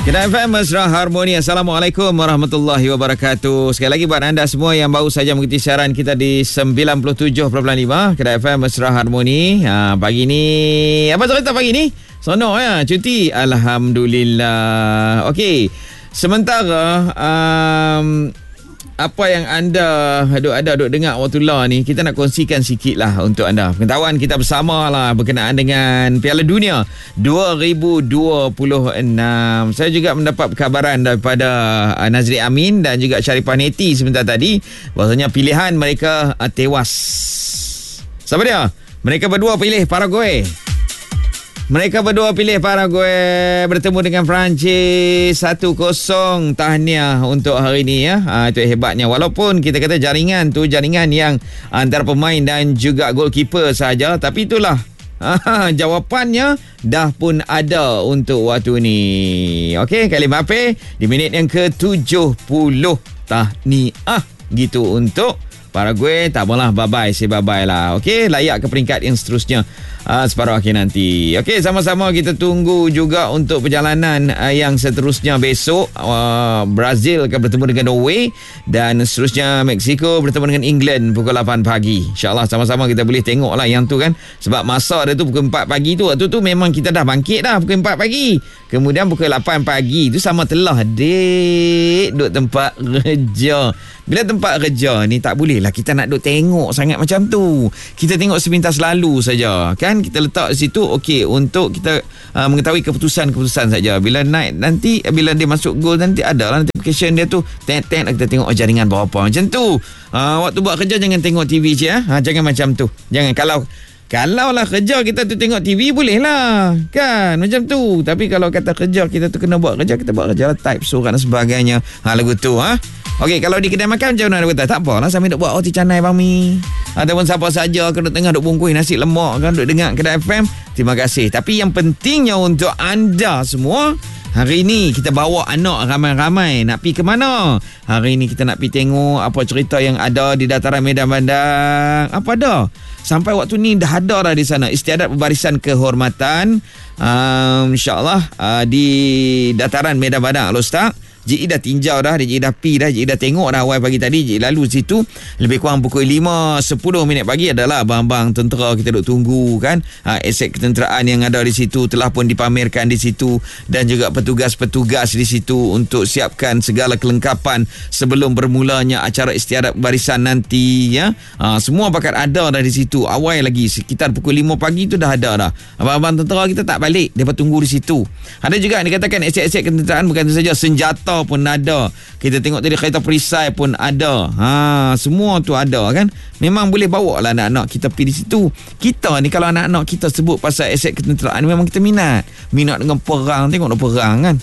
Kedai FM Mesra Harmoni. Assalamualaikum warahmatullahi wabarakatuh. Sekali lagi buat anda semua yang baru saja mengikuti siaran kita di 97.5 Kedai FM Mesra Harmoni. Pagi ni apa cerita pagi ni? Sonok ya, cuti. Alhamdulillah. Okey. Sementara apa yang anda duk dengar waktu lah ni, kita nak kongsikan sikit lah untuk anda. Pengetahuan kita bersama lah berkenaan dengan Piala Dunia 2026. Saya juga mendapat kabaran daripada Nazri Amin dan juga Sharifah Neti sebentar tadi, bahasanya pilihan mereka tewas. Siapa dia? Mereka berdua pilih Paraguay. Mereka berdua pilih Paraguay bertemu dengan Perancis 1-0. Tahniah untuk hari ini ya. Itu hebatnya. Walaupun kita kata jaringan yang antara pemain dan juga goalkeeper saja, tapi itulah jawapannya dah pun ada untuk waktu ni. Okey, Kylian Mbappe di minit yang ke-70. Tahniah gitu untuk Paraguay. Tak apalah, bye-bye, say bye-bye lah. Okey, layak ke peringkat yang seterusnya separuh akhir nanti. Okey, sama-sama kita tunggu juga untuk perjalanan yang seterusnya besok. Brazil akan bertemu dengan Norway dan seterusnya Mexico bertemu dengan England pukul 8 pagi. InsyaAllah sama-sama kita boleh tengok lah yang tu kan. Sebab masa dia tu pukul 4 pagi tu, waktu tu memang kita dah bangkit dah pukul 4 pagi. Kemudian pukul 8 pagi tu sama telah dek duduk tempat kerja. Bila tempat kerja ni tak boleh lah kita nak duk tengok sangat macam tu. Kita tengok sepintas lalu saja kan. Kita letak di situ okey untuk kita mengetahui keputusan-keputusan saja. Bila naik nanti, bila dia masuk gol nanti ada lah notification dia tu, tek-tek kita tengok jaringan berapa macam tu. Waktu buat kerja jangan tengok TV je ya. Jangan macam tu. Jangan kalau lah kerja kita tu tengok TV boleh lah kan macam tu. Tapi kalau kata kerja kita tu kena buat kerja, kita buat kerja lah, type surat dan sebagainya. Lagu tu okey, kalau di kedai makan macam mana kata? Tak apalah sambil duk buat roti canai bami ataupun siapa saja kena tengah duk bungkus nasi lemak kan duk dengar Kedai FM. Terima kasih. Tapi yang pentingnya untuk anda semua, hari ini kita bawa anak ramai-ramai. Nak pergi ke mana? Hari ini kita nak pergi tengok apa cerita yang ada di dataran Medan Bandar. Apa dah? Sampai waktu ni dah ada dah di sana istiadat pembarisan kehormatan insyaAllah di dataran Medan Bandar Alostak. JI dah tinjau dah, JI dah pi dah, JI dah tengok dah awal pagi tadi. JI lalu situ lebih kurang pukul 5.10 pagi adalah abang-abang tentera kita duk tunggu kan. Aset ketenteraan yang ada di situ telah pun dipamerkan di situ dan juga petugas-petugas di situ untuk siapkan segala kelengkapan sebelum bermulanya acara istiadat barisan nanti ya. Semua bakat ada dah di situ. Awal lagi sekitar pukul 5 pagi tu dah ada dah. Abang-abang tentera kita tak balik, depa tunggu di situ. Ada juga yang dikatakan aset-aset ketenteraan bukan saja senjata pun ada. Kita tengok tadi kereta perisai pun ada. Semua tu ada kan. Memang boleh bawa lah anak-anak kita pergi di situ. Kita ni kalau anak-anak kita sebut pasal aset ketenteraan memang kita minat dengan perang. Tengok nak perang kan.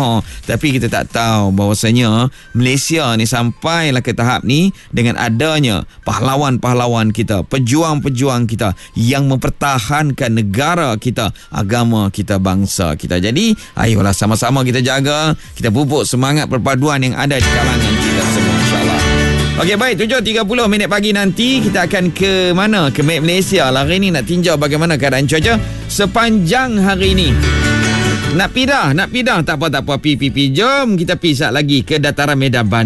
Tapi kita tak tahu bahawasanya Malaysia ni sampailah ke tahap ni dengan adanya pahlawan-pahlawan kita, pejuang-pejuang kita yang mempertahankan negara kita, agama kita, bangsa kita. Jadi ayolah sama-sama kita jaga, kita pupuk semangat perpaduan yang ada di kalangan kita semua insyaAllah. Okey, baik, 7.30 pagi nanti kita akan ke mana? Ke Malaysia lah hari ni nak tinjau bagaimana keadaan cuaca sepanjang hari ini. Nak pi dah? Tak apa. Pi. Jom kita pi sekejap lagi ke dataran Medan Bandar.